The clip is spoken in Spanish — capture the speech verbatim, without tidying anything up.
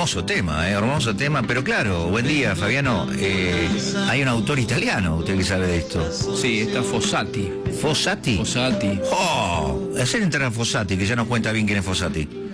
Hermoso tema, eh, hermoso tema, pero claro, buen día, Fabiano. Eh, hay un autor italiano, usted que sabe de esto. Sí, está Fossati. ¿Fossati? Fossati. ¡Oh! Hacer entrar a Fossati, que ya nos cuenta bien quién es Fossati.